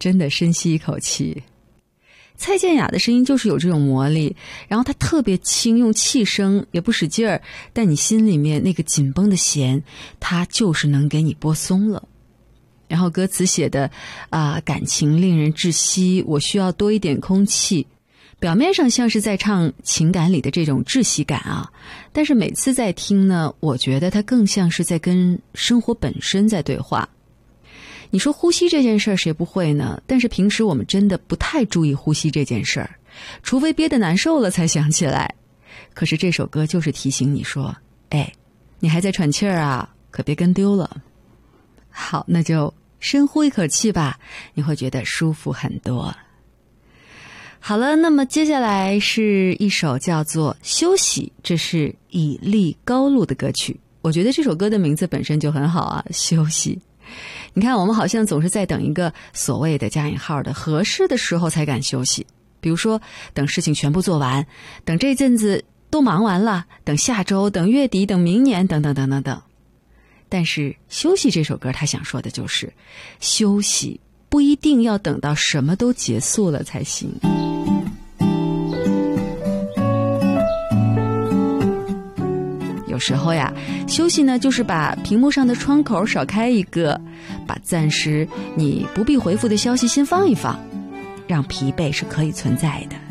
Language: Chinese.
真的深吸一口气。蔡健雅的声音就是有这种魔力，然后她特别轻，用气声，也不使劲儿，但你心里面那个紧绷的弦，她就是能给你拨松了。然后歌词写的感情令人窒息，我需要多一点空气，表面上像是在唱情感里的这种窒息感啊，但是每次在听呢，我觉得它更像是在跟生活本身在对话。你说呼吸这件事儿谁不会呢？但是平时我们真的不太注意呼吸这件事儿，除非憋得难受了才想起来。可是这首歌就是提醒你说，哎，你还在喘气儿啊，可别跟丢了。好，那就深呼一口气吧，你会觉得舒服很多。好了，那么接下来是一首叫做《休息》，这是以利高露的歌曲。我觉得这首歌的名字本身就很好啊，休息。你看，我们好像总是在等一个所谓的加引号的合适的时候才敢休息，比如说等事情全部做完，等这阵子都忙完了，等下周，等月底，等明年，等等等等等。但是休息这首歌他想说的就是休息不一定要等到什么都结束了才行。有时候呀，休息呢就是把屏幕上的窗口少开一个，把暂时你不必回复的消息先放一放，让疲惫是可以存在的。